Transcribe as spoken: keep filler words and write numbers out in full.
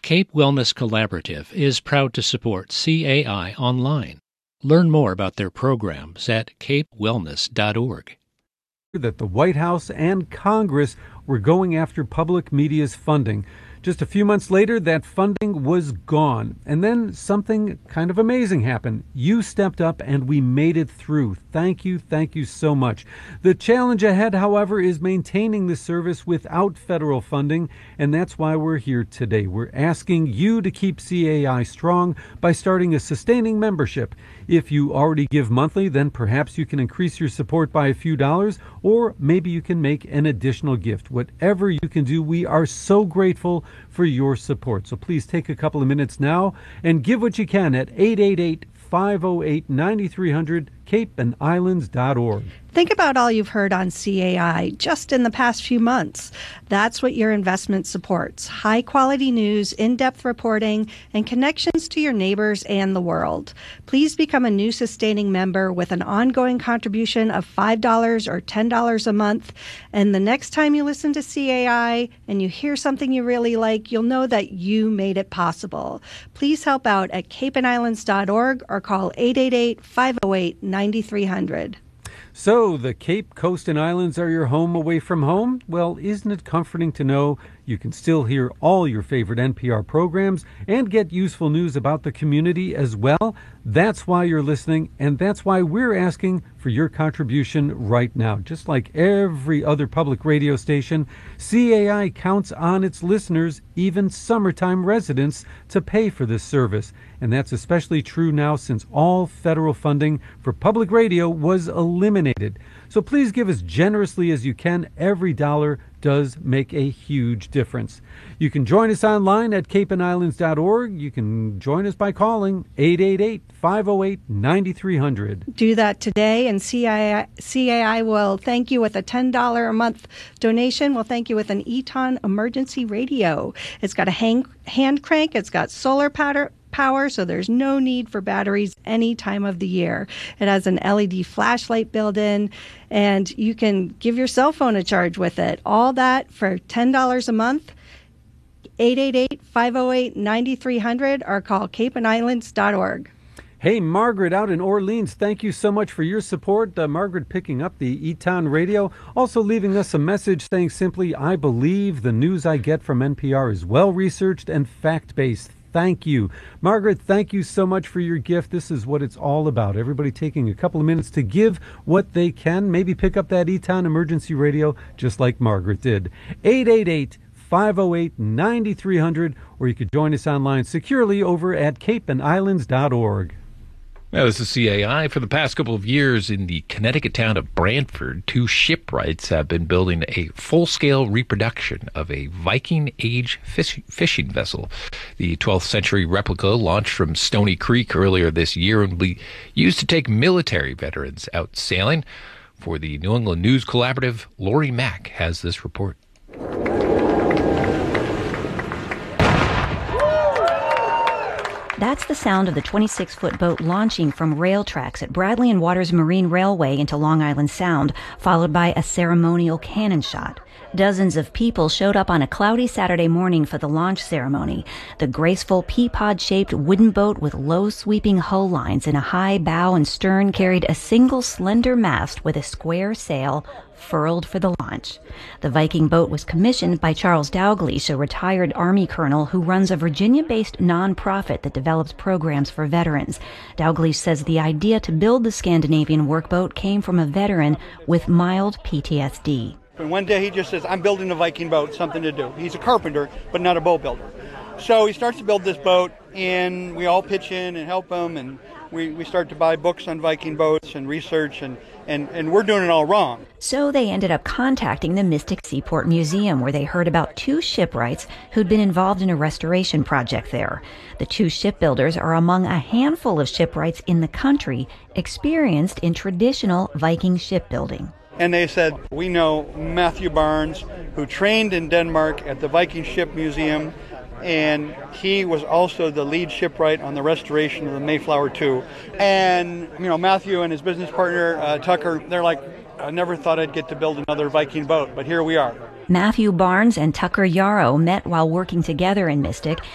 Cape Wellness Collaborative is proud to support C A I online. Learn more about their programs at cape wellness dot org. That the White House and Congress were going after public media's funding. Just a few months later, that funding was gone. And then something kind of amazing happened. You stepped up and we made it through. Thank you, thank you so much. The challenge ahead, however, is maintaining the service without federal funding, and that's why we're here today. We're asking you to keep C A I strong by starting a sustaining membership. If you already give monthly, then perhaps you can increase your support by a few dollars, or maybe you can make an additional gift. Whatever you can do, we are so grateful for your support. So please take a couple of minutes now and give what you can at eight eight eight, five oh eight, nine three hundred, cape and islands dot org. Think about all you've heard on C A I just in the past few months. That's what your investment supports. High-quality news, in-depth reporting, and connections to your neighbors and the world. Please become a new sustaining member with an ongoing contribution of five dollars or ten dollars a month. And the next time you listen to C A I and you hear something you really like, you'll know that you made it possible. Please help out at cape and islands dot org or call eight eight eight, five oh eight, nine three hundred. So, the Cape, Coast, and Islands are your home away from home? Well, isn't it comforting to know you can still hear all your favorite N P R programs and get useful news about the community as well? That's why you're listening, and that's why we're asking for your contribution right now. Just like every other public radio station, C A I counts on its listeners, even summertime residents, to pay for this service. And that's especially true now since all federal funding for public radio was eliminated. So please give as generously as you can. Every dollar does make a huge difference. You can join us online at cape and islands dot org. You can join us by calling eight eight eight, five oh eight, nine three hundred. Do that today, and C A I, C A I will thank you with a ten dollars a month donation. We'll thank you with an Eton emergency radio. It's got a hang, hand crank. It's got solar powder. Power, so there's no need for batteries any time of the year. It has an L E D flashlight built in, and you can give your cell phone a charge with it. All that for ten dollars a month. eight eight eight, five oh eight, nine three hundred or call cape and islands dot org. Hey, Margaret out in Orleans, thank you so much for your support. Uh, Margaret picking up the Eton radio, also leaving us a message saying simply, I believe the news I get from N P R is well-researched and fact-based. Thank you. Margaret, thank you so much for your gift. This is what it's all about. Everybody taking a couple of minutes to give what they can. Maybe pick up that Eton emergency radio just like Margaret did. eight eight eight, five oh eight, nine three hundred, or you could join us online securely over at cape and islands dot org. Now, this is C A I. For the past couple of years in the Connecticut town of Brantford, two shipwrights have been building a full-scale reproduction of a Viking-age fish, fishing vessel. The twelfth century replica launched from Stony Creek earlier this year and will be used to take military veterans out sailing. For the New England News Collaborative, Lori Mack has this report. That's the sound of the twenty-six foot boat launching from rail tracks at Bradley and Waters Marine Railway into Long Island Sound, followed by a ceremonial cannon shot. Dozens of people showed up on a cloudy Saturday morning for the launch ceremony. The graceful pea-pod-shaped wooden boat with low sweeping hull lines and a high bow and stern carried a single slender mast with a square sail furled for the launch. The Viking boat was commissioned by Charles Dalgleish, a retired Army colonel who runs a Virginia-based nonprofit that develops programs for veterans. Dalgleish says the idea to build the Scandinavian workboat came from a veteran with mild P T S D. And one day he just says, I'm building a Viking boat, something to do. He's a carpenter, but not a boat builder. So he starts to build this boat, and we all pitch in and help him, and we, we start to buy books on Viking boats and research, and, and, and we're doing it all wrong. So they ended up contacting the Mystic Seaport Museum, where they heard about two shipwrights who'd been involved in a restoration project there. The two shipbuilders are among a handful of shipwrights in the country experienced in traditional Viking shipbuilding. And they said, we know Matthew Barnes, who trained in Denmark at the Viking Ship Museum, and he was also the lead shipwright on the restoration of the Mayflower two. And, you know, Matthew and his business partner, uh, Tucker, they're like, I never thought I'd get to build another Viking boat, but here we are. Matthew Barnes and Tucker Yarrow met while working together in Mystic